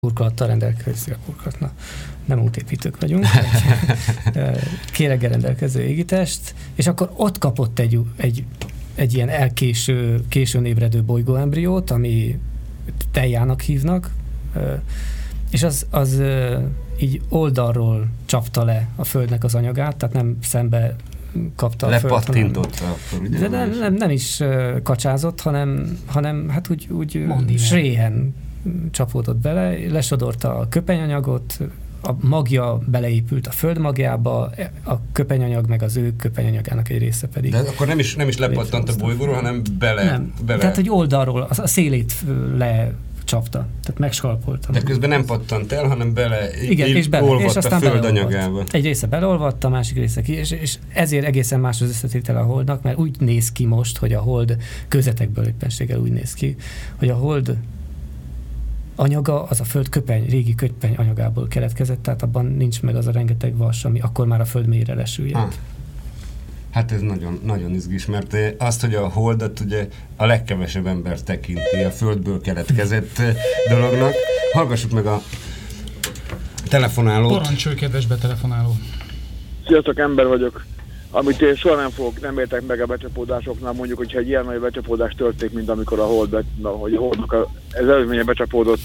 burkolattal rendelkező, nem útépítők vagyunk, kéreggel rendelkező égitest, és akkor ott kapott egy ilyen későn ébredő bolygóembriót, ami Teiának hívnak, és az így oldalról csapta le a Földnek az anyagát, tehát nem szembe kapta a Föld. Lepattintotta a Föld. De nem is kacsázott, hanem hát úgy sréhen csapódott bele, lesodorta a köpenyanyagot, a magja beleépült a Föld magjába, a köpenyanyag meg az ő köpenyanyagának egy része pedig. De akkor nem is lepattant a bolygóról, hanem bele. Tehát, hogy oldalról, a szélét lecsapta, tehát megskalpolta. De közben nem pattant el, hanem és aztán a Föld anyagába. Egy része beleolvadt, a másik része ki, és ezért egészen más az összetétele a Holdnak, mert úgy néz ki most, hogy a Hold közetekből éppenséggel úgy néz ki, hogy a Hold anyaga az a Föld régi köpeny anyagából keletkezett, tehát abban nincs meg az a rengeteg vas, ami akkor már a Föld mélyre lesüllyedt. Hát ez nagyon, nagyon izgis, mert azt, hogy a Holdat ugye a legkevesebb ember tekinti a Földből keletkezett dolognak. Hallgassuk meg a telefonálót. Parancsolj, kedves betelefonáló. Sziasztok, ember vagyok. Amit én soha nem értek meg a becsapódásoknál, mondjuk, hogyha egy ilyen nagy becsapódás történik, mint amikor a Holdnak ez előzménye becsapódott,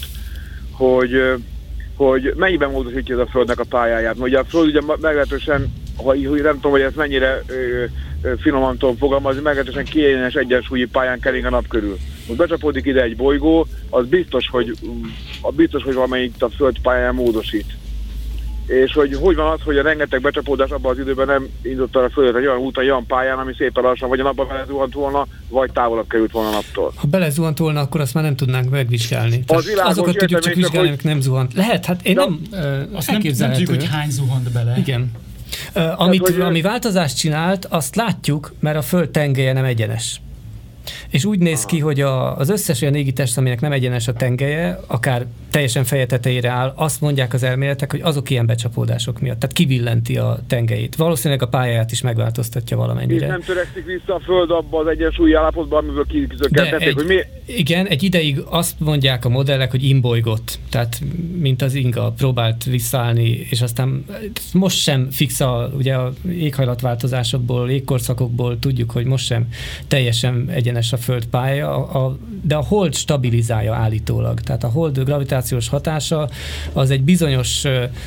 hogy mennyiben módosítja ez a Földnek a pályáját. Ugye a Föld ugye meglehetősen, hogy nem tudom, hogy ezt mennyire finoman tudom fogalmazni, meglehetősen kiegyenes egyensúlyi pályán kering a nap körül. Most becsapódik ide egy bolygó, az biztos, hogy valamelyik a Föld pályán módosít. És hogy van az, hogy a rengeteg becsapódás abban az időben nem indította a Földet egy olyan úton, egy olyan pályán, ami szépen lassan vagy a napba belezuhant volna, vagy távolabb került volna a naptól. Ha belezuhant volna, akkor azt már nem tudnánk megvizsgálni. Azokat tudjuk csak vizsgálni, amik nem zuhant. Lehet, hát én azt nem tudjuk, hogy hány zuhant bele. Igen. Ami változást csinált, azt látjuk, mert a Föld tengelye nem egyenes. És úgy néz ki, hogy az összes olyan égitest, aminek nem egyenes a tengelye, akár teljesen feje tetejére áll, azt mondják az elméletek, hogy azok ilyen becsapódások miatt. Tehát kivillenti a tengelyét. Valószínűleg a pályáját is megváltoztatja valamennyire. És nem törekszik vissza a Föld abba az egyensúlyi állapotban, amiből kizökkentették, hogy mi... Igen, egy ideig azt mondják a modellek, hogy imbolygott. Tehát, mint az inga, próbált visszaállni, és aztán most sem fix ugye a éghajlatváltozásokból, légkorszakokból tudjuk, hogy most sem teljesen egyenes a Föld pálya, de a Hold stabilizálja állítólag. Tehát a Hold gravitációs hatása az egy bizonyos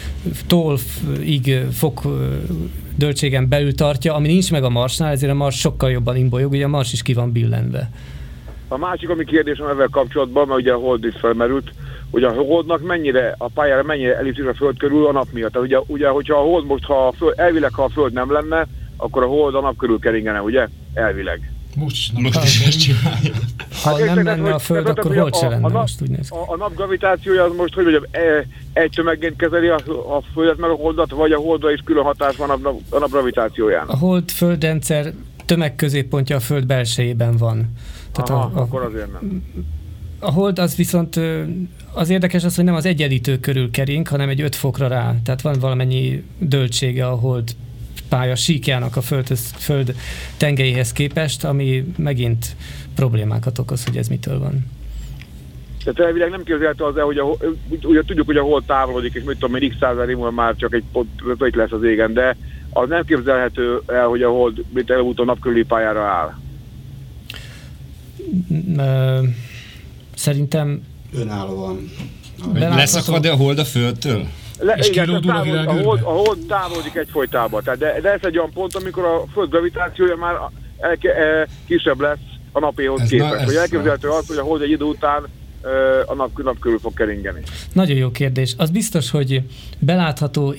fok döltségen belül tartja, ami nincs meg a Marsnál, ezért a Mars sokkal jobban imbolyog, ugye a Mars is ki van billenve. A másik, ami kérdésem ezzel kapcsolatban, mert ugye a Hold is felmerült, hogy a Holdnak a pályára mennyire ellipszis a Föld körül a nap miatt. Tehát ugye hogyha a Hold most, elvileg, ha a Föld nem lenne, akkor a Hold a nap körül keringene, ugye? Elvileg. Most is ezt csinálja. Ha nem lenne a Föld, akkor Hold se lenne, most úgy néz ki. A nap gravitációja az most, hogy egy tömegként kezeli a Földet meg a Holdat, vagy a Holdra is külön hatás van a nap gravitációján? A Hold-földrendszer tömegközéppontja a Föld belsejében van. Tehát akkor azért nem. A Hold az viszont az érdekes az, hogy nem az egyenlítő körül kering, hanem egy 5 fokra rá. Tehát van valamennyi döltsége a Hold pálya síkjának a Föld tengelyéhez képest, ami megint problémákat okoz, hogy ez mitől van. Tehát elvileg nem képzelhető az, hogy ugye tudjuk, hogy a Hold távolodik, és mit tudom én, x százezer év múlva már csak egy pont lesz az égen, de az nem képzelhető el, hogy a Hold előbb-utóbb napkörüli pályára áll. Szerintem önállóan. Leszakad-e a Hold a Földtől? A Hold távolodik egyfolytában. De ez egy olyan pont, amikor a Föld gravitációja már kisebb lesz a napéhoz képest. Hogy elképzelhető az, hogy a Hold egy idő után a nap körül fog keringeni. Nagyon jó kérdés. Az biztos, hogy belátható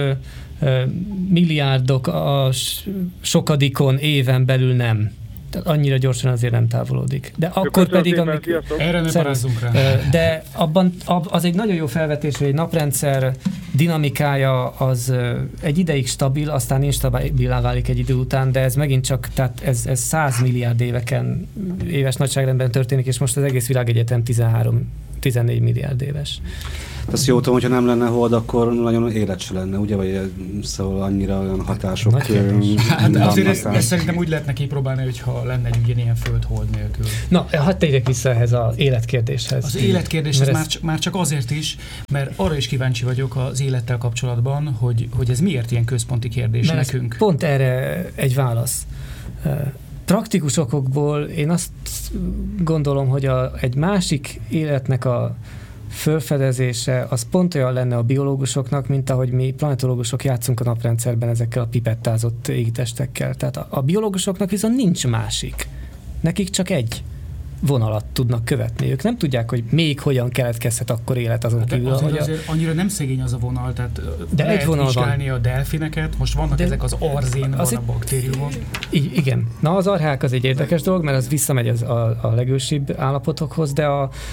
milliárdok a sokadikon éven belül nem. Tehát annyira gyorsan azért nem távolodik. De akkor pedig, erre ne parázzunk rá. De az egy nagyon jó felvetés, hogy egy naprendszer dinamikája az egy ideig stabil, aztán instabilá válik egy idő után, de ez megint csak, tehát ez 100 milliárd éves nagyságrendben történik, és most az egész világegyetem 13 14 milliárd éves. Azt jó tudom, hogyha nem lenne hold, akkor nagyon élet se lenne, ugye? Vagy szóval annyira olyan hatások. Hát azért ezt szerintem úgy lehetne kipróbálni, hogyha lenne egy ilyen föld hold nélkül. Na, hadd tegyek vissza ehhez az életkérdéshez. Az életkérdéshez már csak azért is, mert arra is kíváncsi vagyok az élettel kapcsolatban, hogy ez miért ilyen központi kérdés mert nekünk. Pont erre egy válasz. Praktikus okokból én azt gondolom, hogy egy másik életnek a fölfedezése az pont olyan lenne a biológusoknak, mint ahogy mi planetológusok játszunk a naprendszerben ezekkel a pipettázott égitestekkel. Tehát a biológusoknak viszont nincs másik. Nekik csak egy vonalat tudnak követni. Ők nem tudják, hogy még hogyan keletkezhet akkor élet azon kívül. Azért annyira nem szegény az a vonal, tehát de lehet egy vonal vizsgálni van. A delfineket, most vannak ezek az arzén, van a baktériumok. Igen. Na az archák az egy érdekes dolog, mert az visszamegy a legősibb állapotokhoz, de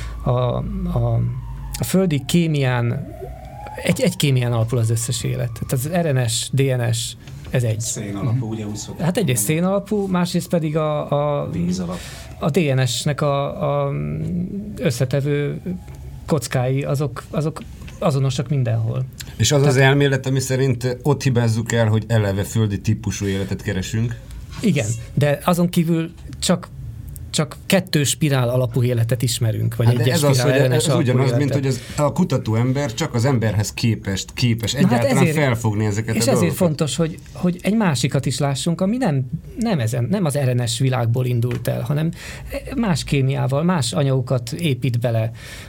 a földi kémián egy kémián alapul az összes élet. Tehát az RNS, DNS, ez egy. Szén alapú, ugye úgy szokták. Hát egyrészt szén alapú, másrészt pedig a DNS-nek a összetevő kockái, azok azonosak mindenhol. És az elmélet, ami szerint ott hibázzuk el, hogy eleve földi típusú életet keresünk? Igen, de azon kívül csak 2 spirál alapú életet ismerünk, vagy egyes spirál ez ugyanaz, mint hogy a kutató ember csak az emberhez képes egyáltalán felfogni ezeket és a dolgokat. És ezért fontos, hogy egy másikat is lássunk, ami nem az RNS világból indult el, hanem más kémiával, más anyagokat épít bele,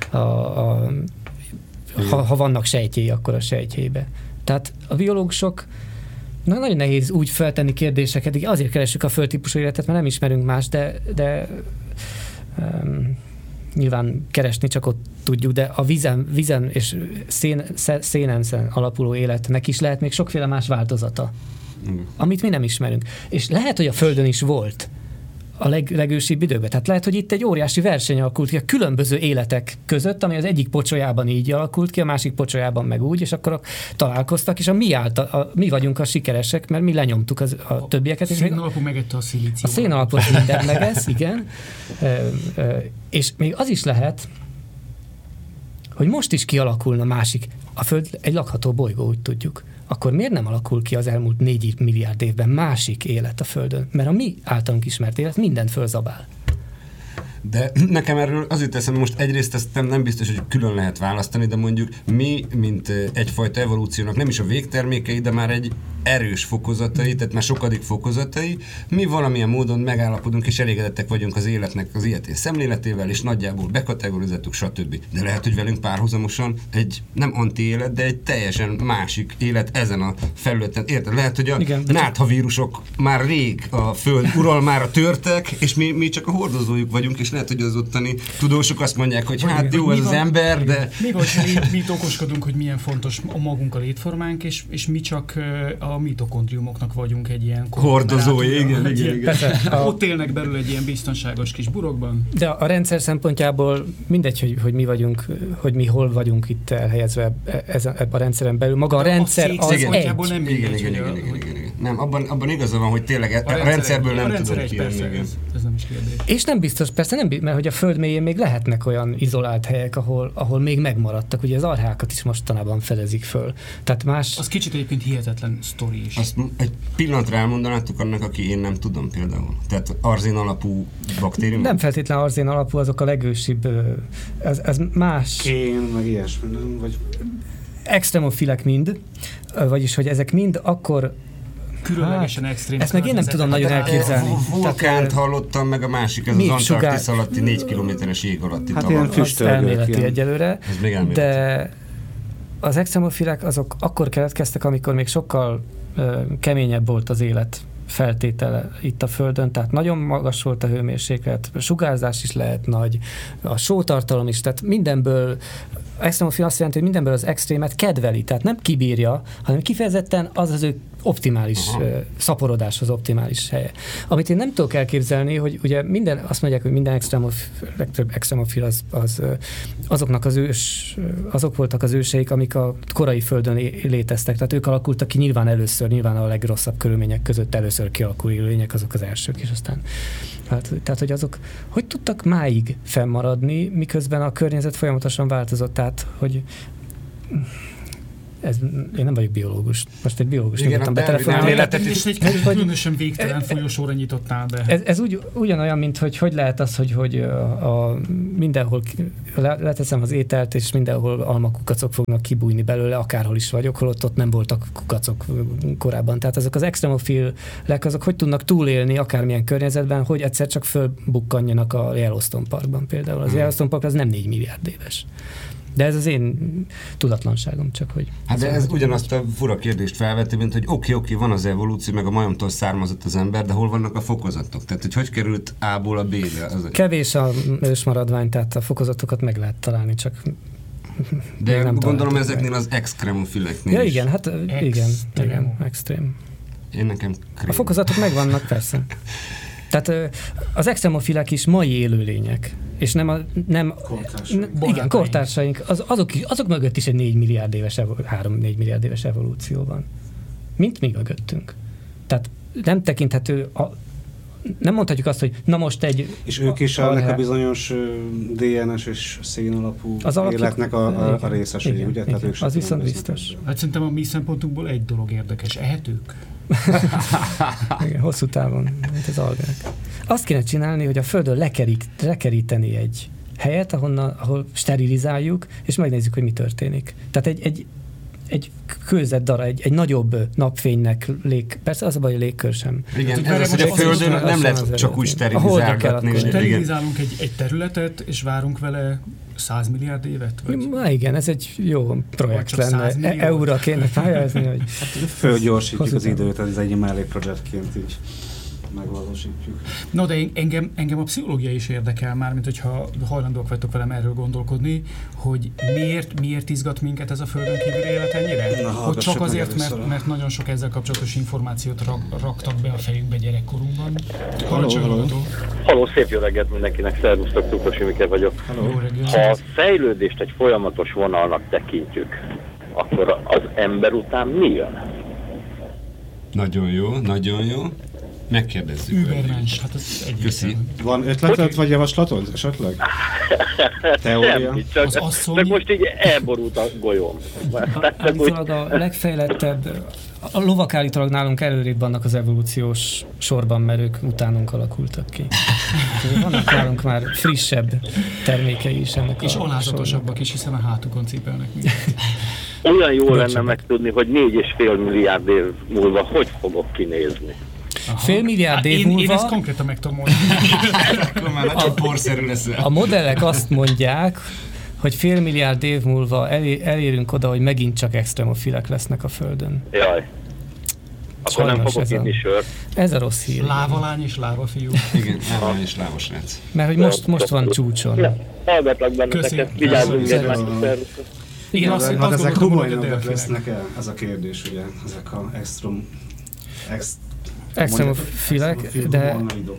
ha vannak sejtjei, akkor a sejtjébe. Tehát a biológusok nagyon nehéz úgy feltenni kérdéseket, azért keressük a földtípusú életet, mert nem ismerünk más, de nyilván keresni csak ott tudjuk, de a vízen és szénen alapuló életnek is lehet még sokféle más változata, amit mi nem ismerünk. És lehet, hogy a Földön is volt a legősibb időben. Tehát lehet, hogy itt egy óriási verseny alakult ki a különböző életek között, ami az egyik pocsolyában így alakult ki, a másik pocsolyában meg úgy, és akkor találkoztak, és mi vagyunk a sikeresek, mert mi lenyomtuk a többieket. A szén alapú megette a szilíciumot. A szén alapú minden megesz, igen. És még az is lehet, hogy most is kialakulna másik. A Föld egy lakható bolygó, úgy tudjuk. Akkor miért nem alakul ki az elmúlt 4 milliárd évben másik élet a Földön? Mert a mi általunk ismert élet mindent fölzabál. De nekem erről az jut eszembe, most egyrészt ezt nem biztos, hogy külön lehet választani, de mondjuk mi, mint egyfajta evolúciónak nem is a végtermékei, de már egy erős fokozatai, tehát már sokadik fokozatai, mi valamilyen módon megállapodunk és elégedettek vagyunk az életnek az ilyetén szemléletével, és nagyjából bekategorizáltuk, stb. De lehet, hogy velünk párhuzamosan egy nem anti-élet, de egy teljesen másik élet ezen a felületen. Érted? Lehet, hogy a náthavírusok már rég a Föld uralmára törtek, és mi csak a hordozójuk vagyunk, és lehet, hogy az ottani tudósok azt mondják, hogy hát jó, ez az ember, de... Mi okoskodunk, hogy milyen fontos a magunk a létformánk, és mi csak a mitokondriumoknak vagyunk egy ilyen hordozói, igen. Ott élnek belül egy ilyen biztonságos kis burokban. De a rendszer szempontjából mindegy, hogy mi vagyunk, hogy mi hol vagyunk itt elhelyezve ebben a rendszeren belül. Maga a rendszer az egy. Nem mindegy, igen. Nem, abban igaza van, hogy tényleg a rendszerből nem tudod kijönni. Ez nem is kérdés. És nem biztos, persze nem, mert hogy a Föld mélyén még lehetnek olyan izolált helyek, ahol még megmaradtak. Ugye az archákat is mostanában fedezik föl. Tehát más... Az kicsit egyébként hihetetlen sztori is. Azt egy pillanatra elmondanátok annak, aki én nem tudom például. Tehát arzén alapú baktérium? Nem feltétlenül arzén alapú, azok a legősibb, ez más... Én, meg ilyesmi, nem? Vagy... Extremofilek mind, vagyis, hogy ezek mind akkor... Különlegesen extrém. Ezt meg én nem tudom nagyon elképzelni. Vulkánt hallottam, meg a másik, ez az Antarktisz alatti 4 kilométeres jég alatti tavar. Ilyen elméleti egyelőre. Ez még elméleti. De az extremofilek azok akkor keletkeztek, amikor még sokkal keményebb volt az élet feltétele itt a Földön, tehát nagyon magas volt a hőmérséklet, a sugárzás is lehet nagy, a sótartalom is, tehát mindenből, extremofil azt jelenti, hogy mindenből az extrémet kedveli, tehát nem kibírja, hanem kifejezetten az ő optimális szaporodáshoz optimális helye. Amit én nem tudok elképzelni, hogy ugye azt mondják, hogy minden legtöbb extremofil azok voltak az őseik, amik a korai Földön léteztek, tehát ők alakultak ki nyilván a legrosszabb körülmények között először kialakuló élőlények, azok az elsők, és aztán tehát, hogy azok hogy tudtak máig fennmaradni, miközben a környezet folyamatosan változott, tehát, hogy én nem vagyok biológus. Most egy biológus nem tudtam betelefonálni. És egy különösen végtelen folyosóra nyitottál be. Ez ugyanolyan, mint hogy lehet az, hogy mindenhol leteszem az ételt, és mindenhol almakukacok fognak kibújni belőle, akárhol is vagyok, holott ott nem voltak kukacok korábban. Tehát ezek az extremofilek, azok hogy tudnak túlélni akármilyen környezetben, hogy egyszer csak fölbukkanjanak a Yellowstone Parkban például. Az Yellowstone Park az nem 4 milliárd éves. De ez az én tudatlanságom, csak hogy... Hát de ez ugyanazt a fura kérdést felveti, mint hogy oké, van az evolúció, meg a majomtól származott az ember, de hol vannak a fokozatok? Tehát, hogy került A-ból a B-re? Kevés a ősmaradvány, tehát a fokozatokat meg lehet találni, csak... De nem gondolom ezeknél az extremofileknél ja, igen, hát igen, extrém. Én nekem A fokozatok megvannak, persze. Tehát az extremofilek is mai élőlények, és nem igen, kortársaink, azok mögött is egy 4 milliárd éves, 3-4 milliárd éves evolúció van. Mint mi mögöttünk. Tehát nem tekinthető, nem mondhatjuk azt, hogy na most egy... És ők is ennek a bizonyos DNS és szénalapú életnek a részesei, ugye? Igen, Tehát ők az viszont biztos. Hát szerintem a mi szempontunkból egy dolog érdekes. Ehetők? Igen, hosszú távon, mint az algák. Azt kéne csinálni, hogy a Földön lekeríteni egy helyet, ahol sterilizáljuk, és megnézzük, hogy mi történik. Tehát egy kőzet darab, egy nagyobb napfénynek persze az a baj, a légkör sem. Igen, ez az, hogy a Földön nem lehet csak úgy sterilizálgatni. Sterilizálunk egy területet, és várunk vele 100 milliárd évet? Na igen, ez egy jó projekt lenne. EU-ra kéne pályázni, hogy... Fölgyorsítjuk az időt, ez egy mellékprojektként így megvalósítjuk. No, de engem a pszichológia is érdekel már, mint hogyha hajlandóak vagytok velem erről gondolkodni, hogy miért izgat minket ez a Földön kívüli élet ennyire? Hogy csak azért, mert nagyon sok ezzel kapcsolatos információt raktak be a fejünkbe gyerekkorunkban. Halló, szép jó reggelt mindenkinek, szervusztok, Cukros Imike vagyok. Ha a fejlődést egy folyamatos vonalnak tekintjük, akkor az ember után mi jön? Nagyon jó, nagyon jó. Megkérdezzük. Übermensch, hát ez Köszi. Van ötleted vagy javaslatod esetleg? Teória? Csak most így elborult a golyóm. Állítólag a legfejlettebb, a lovak állítólag nálunk előrébb vannak az evolúciós sorban, mert ők utánunk alakultak ki. Vannak nálunk már frissebb termékei is ennek és alázatosabbak is, hiszen a hátukon cipelnek minket. Olyan jó lenne megtudni, hogy 4,5 milliárd év múlva hogy fogok kinézni. Aha. Fél milliárd év múlva... Én ezt konkrétan meg tudom mondani. Akkor már nagyon porszerű lesz. A modellek azt mondják, hogy fél milliárd év múlva elérünk oda, hogy megint csak extremofilek lesznek a Földön. Jaj. Akkor nem fogok inni sört. Ez a rossz hír. Lávalány és lávafiú. Igen, lávalány és lávasrác. Mert hogy most van csúcson. Hallgatlak benneteket, vigyázzunk egymásra. Igen, hát ezek humanoidok lesznek el? Ez a kérdés, ugye? Ezek a extremofilek, de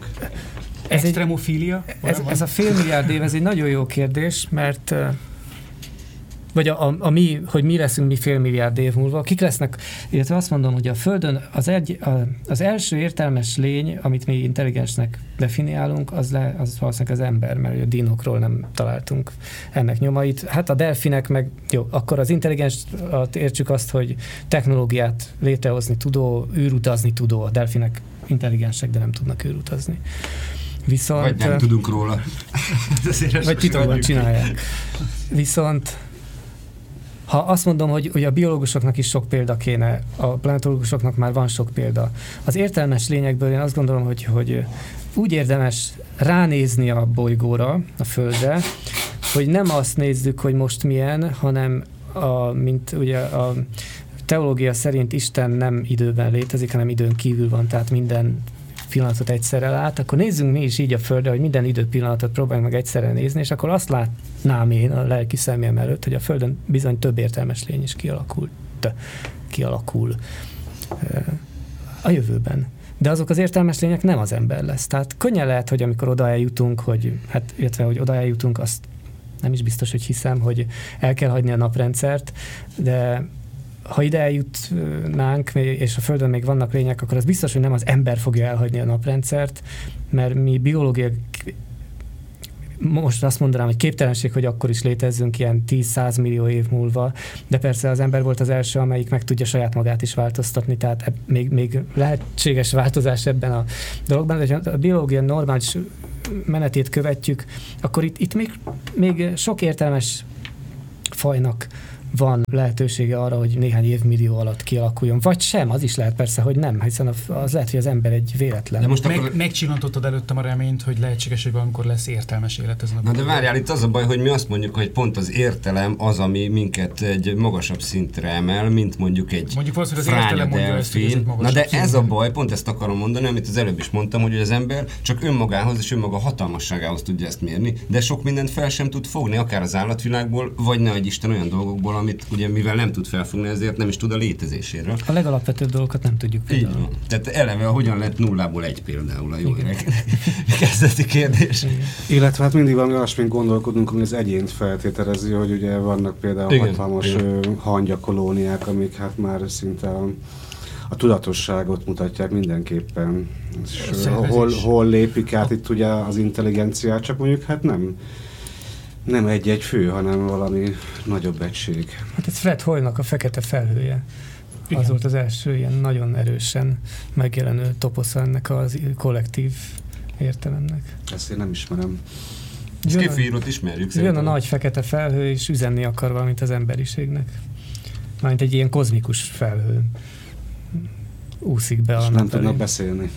ez a fél milliárd év, ez egy nagyon jó kérdés, mert vagy hogy mi leszünk mi fél milliárd év múlva, kik lesznek, illetve azt mondom, hogy a Földön az első értelmes lény, amit mi intelligensnek definiálunk, az valószínűleg az ember, mert a dinokról nem találtunk ennek nyomait. Hát a delfinek meg, jó, akkor az intelligens értsük azt, hogy technológiát létrehozni tudó, űrutazni tudó, a delfinek intelligensek, de nem tudnak űrutazni. Viszont, vagy nem tudunk róla. Vagy titokban csinálják. Viszont ha azt mondom, hogy a biológusoknak is sok példa kéne, a planetológusoknak már van sok példa. Az értelmes lényekből én azt gondolom, hogy úgy érdemes ránézni a bolygóra, a Földre, hogy nem azt nézzük, hogy most milyen, hanem mint ugye a teológia szerint Isten nem időben létezik, hanem időn kívül van, tehát minden pillanatot egyszerre lát, akkor nézzünk mi is így a Földre, hogy minden időpillanatot próbáljunk meg egyszerre nézni, és akkor azt látnám én a lelki szemem előtt, hogy a Földön bizony több értelmes lény is kialakul. a jövőben. De azok az értelmes lények nem az ember lesz. Tehát könnyen lehet, hogy amikor oda eljutunk, hogy oda eljutunk, azt nem is biztos, hogy hiszem, hogy el kell hagyni a naprendszert, de ha ide eljutnánk, és a Földön még vannak lények, akkor az biztos, hogy nem az ember fogja elhagyni a naprendszert, mert mi biológiai, most azt mondanám, hogy képtelenség, hogy akkor is létezzünk ilyen 10-100 millió év múlva, de persze az ember volt az első, amelyik meg tudja saját magát is változtatni, tehát még lehetséges változás ebben a dologban, de ha a biológia normális menetét követjük, akkor itt még sok értelmes fajnak van lehetősége arra, hogy néhány évmillió alatt kialakuljon. Vagy sem, az is lehet persze, hogy nem, hiszen az lehet, hogy az ember egy véletlen. De most megcsillantottad előttem a reményt, hogy lehetséges, hogy valamikor lesz értelmes élet ezen a Na de várjál, itt az a baj, hogy mi azt mondjuk, hogy pont az értelem az, ami minket egy magasabb szintre emel, mint mondjuk egy fránya delfin. Na de ez a baj, pont ezt akarom mondani, amit az előbb is mondtam, hogy az ember csak önmagához és önmaga hatalmasságához tudja ezt mérni, de sok mindent fel sem tud fogni, akár az állatvilágból, vagy ne adj Isten olyan dolgokból, amit ugye mivel nem tud felfogni, ezért nem is tud a létezéséről. A legalapvetőbb dolgokat nem tudjuk például. Így van. Tehát eleve hogyan lett nullából egy például a jó kezdeti kérdés. Illetve hát mindig valami olyasmin gondolkodunk, ami az egyént feltételezi, hogy ugye vannak például hatalmas hangyakolóniák, amik hát már szinte a tudatosságot mutatják mindenképpen. Hol lépik át itt ugye az intelligenciát, csak mondjuk hát nem egy fő, hanem valami nagyobb egység. Hát ez Fred Hoyle-nak a Fekete felhője. Igen. Az volt az első ilyen nagyon erősen megjelenő toposza ennek a kollektív értelemnek. Ezt én nem ismerem. Skifírót ismerjük szerintem. Jön a nagy fekete felhő, és üzenni akar valamit az emberiségnek. Mármint egy ilyen kozmikus felhő úszik be. És nem tudnak beszélni.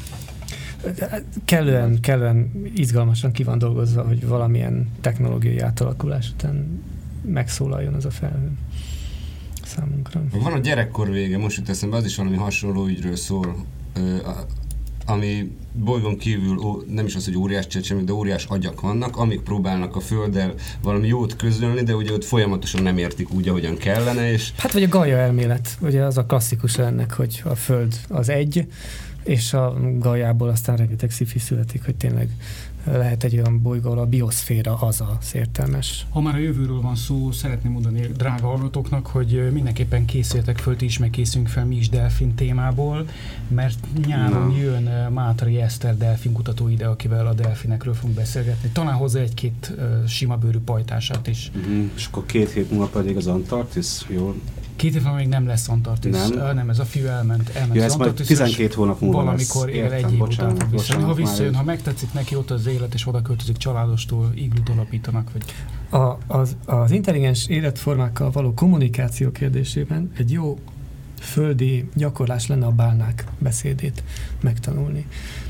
Kellően izgalmasan ki van dolgozva, hogy valamilyen technológiai átalakulás után megszólaljon az a felhő számunkra. Van a Gyerekkor vége, most jut eszembe, az is valami hasonló ügyről szól, ami bolygón kívül nem is az, hogy óriás csecsemők, de óriás agyak vannak, amik próbálnak a Földdel valami jót közölni, de ugye ott folyamatosan nem értik úgy, ahogyan kellene. És hát vagy a Gaia elmélet, ugye az a klasszikus ennek, hogy a Föld az egy, és a Gaiából aztán rengeteg sci-fi születik, hogy tényleg lehet egy olyan bolygó, ahol a bioszféra az értelmes. Ha már a jövőről van szó, szeretném mondani drága hallgatóknak, hogy mindenképpen készüljetek föl, ti is megkészülünk fel mi is delfin témából, mert nyáron jön Mátrai Eszter delfin kutató ide, akivel a delfinekről fogunk beszélgetni. Talán hozzá egy-két sima bőrű pajtását is. És akkor 2 hét múlva pedig az Antarktisz, jól? 2 év még nem lesz Antarktisz. Nem, ez a fiú elment ja, az Antarktisz. 12 hónap múlva valamikor él, egy év után fog visszajönni. Ha visszajön, ha megtetszik neki ott az élet, és oda költözik családostól, iglút alapítanak. Vagy... Az intelligens életformákkal való kommunikáció kérdésében egy jó földi gyakorlás lenne a bálnák beszédét megtanulni.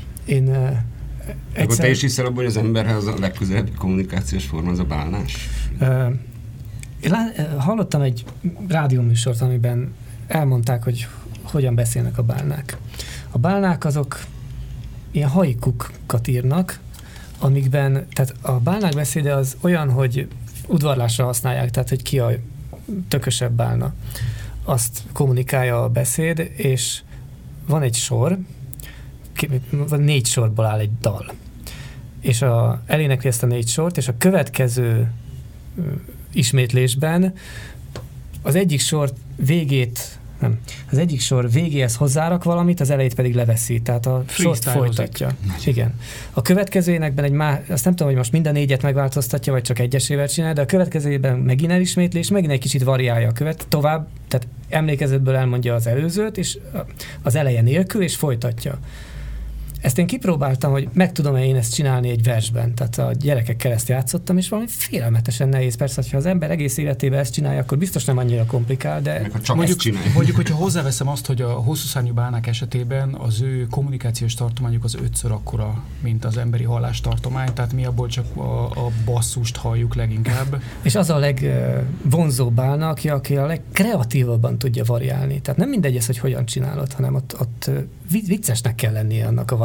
Akkor te is hiszel abban, hogy az emberhez a legközelebbi kommunikációs forma az a bálnás? Én hallottam egy rádióműsort, amiben elmondták, hogy hogyan beszélnek a bálnák. A bálnák azok ilyen haikukat írnak, amikben, tehát a bálnák beszéde az olyan, hogy udvarlásra használják, tehát hogy ki a tökösebb bálna. Azt kommunikálja a beszéd, és van egy sor, 4 sorból áll egy dal. És elénekli ezt a 4 sort, és a következő ismétlésben az egyik sor végéhez hozzárak valamit, az elejét pedig leveszi, tehát a sort folytatja. Igen. A következő énekben azt nem tudom, hogy most minden 4-et megváltoztatja, vagy csak egyesével csinál, de a következőben megint elismétli, és megint egy kicsit variálja a tovább, tehát emlékezetből elmondja az előzőt, és az eleje nélkül, és folytatja. Ezt én kipróbáltam, hogy meg tudom-e én ezt csinálni egy versben. Tehát a gyerekekkel ezt játszottam, és valami félelmetesen nehéz. Persze, ha az ember egész életében ezt csinálja, akkor biztos nem annyira komplikál, de... Mondjuk, hogyha hozzáveszem azt, hogy a hosszúszárnyú bálnák esetében az ő kommunikációs tartományuk az 5-ször akkora, mint az emberi hallástartomány, tehát mi abból csak a basszust halljuk leginkább. És az a legvonzóbb bálna, aki a legkreatívabban tudja variálni. Tehát nem mindegy ez, hogy hogyan csinálod, hanem ott viccesnek kell lennie annak a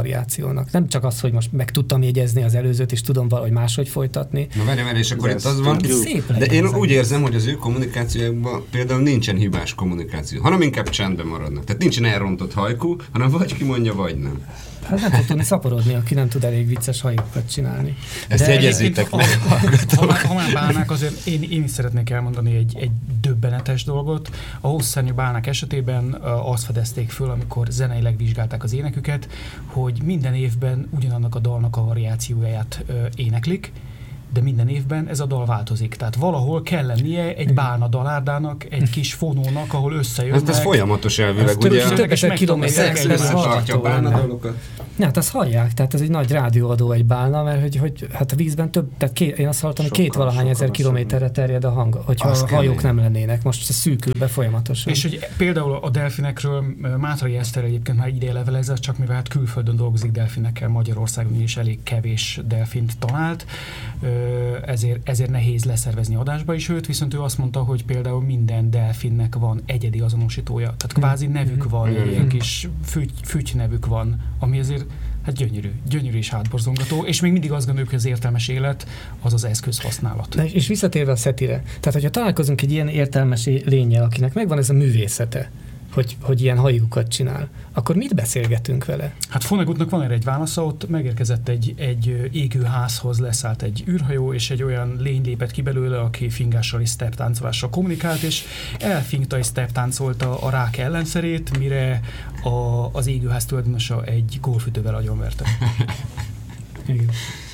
variációnak. Nem csak az, hogy most meg tudtam jegyezni az előzőt, és tudom valahogy máshogy folytatni. Na várj, és akkor itt az van. De én úgy érzem, hogy az ő kommunikációjukban például nincsen hibás kommunikáció, hanem inkább csendben maradnak. Tehát nincsen elrontott hajkú, hanem vagy kimondja, vagy nem. Hát nem fog tudni szaporodni, aki nem tud elég vicces hajukat csinálni. Ezt jegyezzétek meg. Ha már bálnák, azért én is szeretnék elmondani egy döbbenetes dolgot. A hosszszárnyú bálnák esetében azt fedezték föl, amikor zeneileg vizsgálták az éneküket, hogy minden évben ugyanannak a dalnak a variációját éneklik, de minden évben ez a dal változik. Tehát valahol kell lennie egy bálna dalárdának, egy kis fonónak, ahol összejönnek. Ez folyamatos elvileg, ugye? Több ezer kilométerre tartja a bálna dalokat. Ja, hát azt hallják, tehát ez egy nagy rádióadó egy bálna, mert hogy hát a vízben több, tehát én azt hallottam, hogy 2-valahány ezer kilométerre terjed a hang, hogyha a hajók nem lennének, most szűkül be folyamatosan. És hogy például a delfinekről Mátrai Eszter egyébként már ideje levelezett, csak mivel hát külföldön dolgozik delfinekkel, Magyarországon is elég kevés delfint talált, ezért nehéz leszervezni adásba is őt, viszont ő azt mondta, hogy például minden delfinnek van egyedi azonosítója, tehát kvázi nevük van, ilyen kis füty nevük van, ami azért hát gyönyörű és hátborzongató, és még mindig azt gondoljuk, hogy az értelmes élet az az eszközhasználat. És visszatérve a SETI-re, tehát hogyha találkozunk egy ilyen értelmes lényel, akinek megvan ez a művészete, hogy ilyen hajukat csinál, akkor mit beszélgetünk vele? Hát Vonnegutnak van erre egy válasza, ott megérkezett egy égő házhoz, leszállt egy űrhajó, és egy olyan lény lépett ki belőle, aki fingással és step táncolással kommunikált, és elfingta és step táncolta a rák ellenszerét, mire az égőház tulajdonosa egy golfütővel agyonverte. Igen.